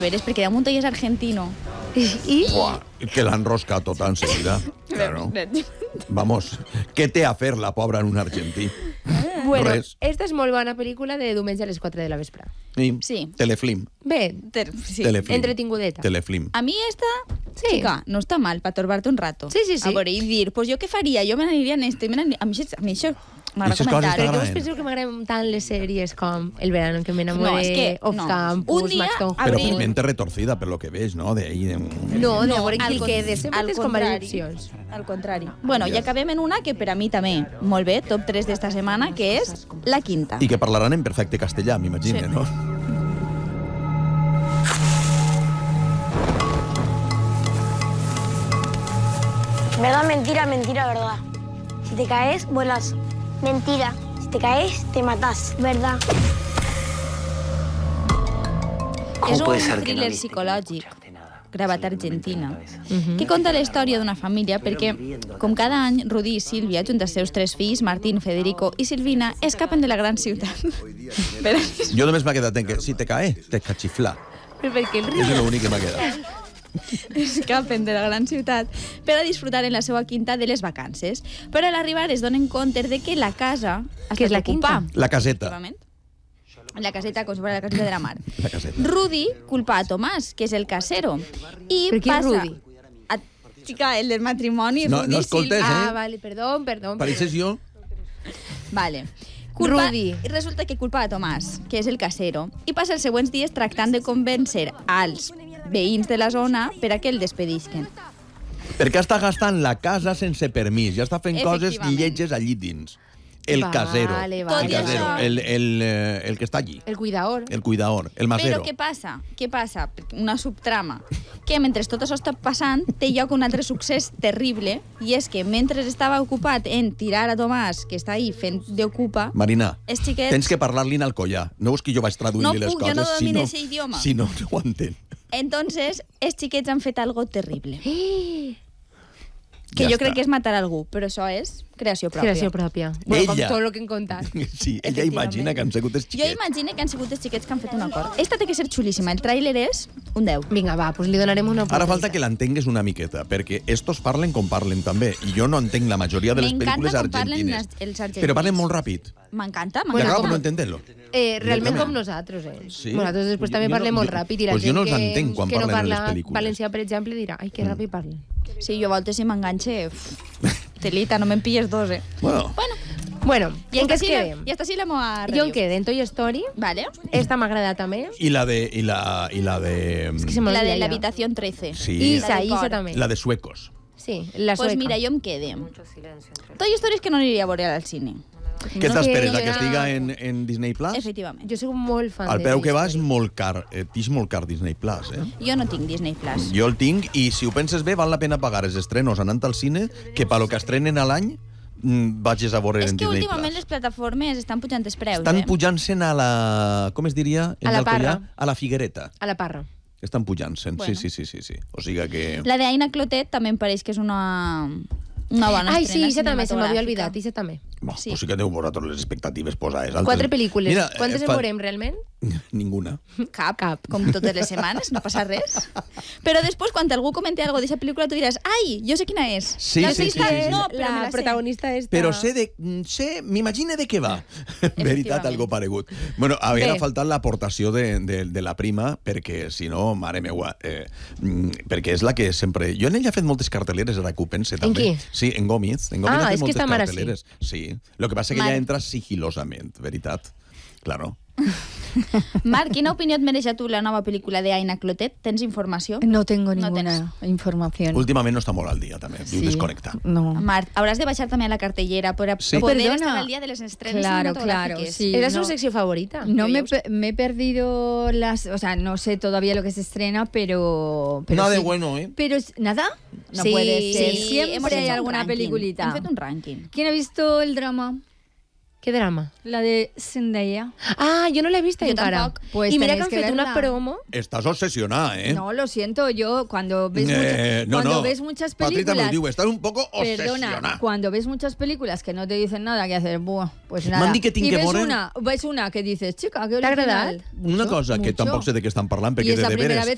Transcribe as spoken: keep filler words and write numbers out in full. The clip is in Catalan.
veres, perquè damunt ell és argentino. I... Buah, que l'han roscat tota enseguida. Claro. Vamos, què té a fer la pobra en un argentí? Bueno, Res. esta és molt bona pel·lícula de diumenge a les quatre de la vespre. I Sí. Telefilm. Bé, Ter- sí. Telefilm. entretingudeta. Telefilm. A mi esta, Sí. chica, no està mal per torbar-te un rato. Sí, sí, sí. A veure, i dir, pues jo què faria? Jo me n'aniria en esto. I me n'aniria... A mi això, a mi això m'agrada Aquestes coses comentar. Però que t'agraden. us penseu que m'agraden tant les sèries com El verano en que me enamoré, No, és que Off no. Campus, Un dia Maxton Però Abril. per mente retorcida, per lo que veig, no? De ahí, de... No, de No, veure al qui con- quede. Sempre al tens com diverses contrari. opcions. Al contrari. Bueno, i acabem en una que per a mi també, molt bé, top tres d'esta setmana, que és La Quinta. I que parlaran en perfecte castellà, m'imagino, Sí. no? Verdad, mentira, mentira, verdad. Si te caes, vuelas. Mentira. Si te caes, te matas. Verdad. És un thriller psicològic gravat a Argentina, que conta la història d'una família perquè, com cada any, Rudi i Sílvia, junt als seus tres fills, Martín, Federico i Silvina, escapen de la gran ciutat. Però, Jo només m'ha quedat en que si te cae, te cachifla. Però perquè el És riu... l'únic que m'ha quedat. escapen de la gran ciutat per a disfrutar en la seva quinta de les vacances. Però a l'arribar es donen compte de que la casa ha Què és estat la quinta? ocupada. La caseta. Efectivament. La caseta, com si fos la caseta de la mar. La caseta. Rudi culpa a Tomàs, que és el casero. I Però qui és passa... Rudi? A... Chica, el del matrimoni, No, Rudi no escoltes, Silva. eh? Ah, vale, perdó, perdó. Pareixes jo? Vale. Culpa, Rudi. I resulta que culpa a Tomàs, que és el casero, i passa els següents dies tractant de convèncer als veïns de la zona per a que el despedisquen. Perquè està gastant la casa sense permís. Ja està fent coses Efectivament. lletges allí dins. El Vale, casero. vale. El Tot i casero. això- El, el, eh, el que està allí. El cuidador. El cuidador. El masero. Però què passa? Què passa? Una subtrama. Que mentre tot això està passant, té lloc un altre succés terrible, i és que mentre estava ocupat en tirar a Tomàs, que està ahí fent d'ocupa, Marina, els xiquets... tens que parlar-li en alcoià. No és que jo vaig traduir-li No les puc, coses. jo no si domino ese idioma. Si no, no ho entenc. Entonces, els xiquets han fet algo terrible. Que Ja jo està. crec que és matar algú, però això és creació pròpia. Creació pròpia. Bueno, com Ella. tot el que hem contat. Sí, ella imagina que han sigut els Jo xiquets. imagino que han sigut els xiquets que han fet un acord. Esta té que ser xulíssima. El tràiler és un deu. Vinga, va, doncs li donarem una Ara oportunitat. falta que l'entengues una miqueta, perquè estos parlen com parlen també, i jo no entenc la majoria de les M'encanta pel·lícules com parlen argentines. els- els argentins. Però parlen molt ràpid. M'encanta, I Bueno, acabo m'encanta. per no entendre-lo. Eh, realment Directament. com nosaltres, eh? Sí. Nosaltres després Jo- també jo no- parlem molt jo- ràpid i la pues jo gent no els que, entenc quan que no parlen en les parla pel·lícules. valencià, per exemple, dirà ai, que ràpid parlen. Sí, jo a voltes si m'enganxe... uf, Telita, no me'n pilles dos, eh? Bueno, Bueno, Bueno, i en què es sí la- quedem? I hasta sí la meva Jo em review. quedo en Toy Story. Vale. Esta m'agrada també. i la de... I la, i la de... És que se La m'olvida de ja. l'habitació trece. Sí. Isa, del Isa cor. també. La de suecos. Sí, la Pues sueca. mira, jo em quede. Toy Story és que no aniria a veure al cine. Què No. t'esperes, Que a que jo- estiga en, en Disney Plus? Efectivament. Jo soc molt fan El de preu Toy que va és Story. molt car. Eh, Tix molt car Disney Plus, eh? Jo no tinc Disney Plus. Jo el tinc i si ho penses bé val la pena pagar els estrenos anant al cine que per lo que estrenen a l'any mm, vagis a veure És en que Disney últimament les Plus. plataformes estan pujant els preus, Estan eh? pujant-se'n a la... Com es diria? en A la Alcoyà? parra. A la Figuereta. A la parra. Estan pujant-se'n, Bueno. sí, sí, sí, sí, sí. O sigui que... La d'Aina Clotet també em pareix que és una, una bona Ai, sí, estrena Isa també, se m'havia cinematogràfica. oblidat, Isa també. Bo, sí. Pues sí que teniu vosaltres les expectatives posades altes. Quatre pel·lícules. Mira, Quantes eh, en fa- veurem realment? Ninguna. Cap, Cap, com totes les setmanes, no passa res. Però després, quan algú comenti alguna cosa d'aquesta pel·lícula, tu diràs, ai, jo sé quina és. Sí, La sí, sé, sí, sí, sí. No, però me la la sé. protagonista esta... Però sé de... sé, m'imagine de què va. Veritat, algo paregut. Bueno, havia Bé. faltat l'aportació de, de, de la prima, perquè, si no, mare meua, eh, mm, perquè és la que sempre... Jo en ella he fet moltes carteleres, ara que ho pense, també. qui? Sí, en Gómez. En Gómez Ah, ha fet és que moltes esta mare sí. carteleres. Sí. Lo que passa que Mare. ella entra sigilosament, veritat. Claro. Marc, quina opinió et mereix a tu la nova pel·lícula d'Aina Clotet? Tens informació? No tengo No ninguna información. Últimament no està molt al dia, també. Diu Sí. desconnectar. No. Marc, hauràs de baixar també a la cartellera per a Sí. poder Perdona. estar al dia de les estrenes Claro, cinematogràfiques. claro, sí. Es la no. su sección favorita. No Yo me, ya pe- me he perdido las... O sea, no sé todavía lo que se estrena, pero... pero Nada de sí. bueno, ¿eh? Pero es- ¿nada? No Sí, puede ser. sí, Siempre hemos hay hecho un alguna ranking. peliculita. Hem fet un ranking. ¿Quién ha visto el drama? ¿Qué drama? La de Zendaya. Ah, yo no la he visto Yo encara. tampoc. Pues y mira que tenéis han que fet una verla. promo. Estàs obsessionada, eh? No, lo siento, yo cuando ves, Eh, mucha- no, cuando no. ves muchas Patrita me películas... lo diu, estàs un poco Perdona, obsessionada. cuando ves muchas películas que no te dicen nada, que hacer, buah, pues nada. M'han dit que tinc y que ves veure- una, ves una que dices, chica, qué ¿Te ha original. agradado? Una cosa que Mucho. tampoc sé de què estan parlant, Y perquè es de la primera deberes... vez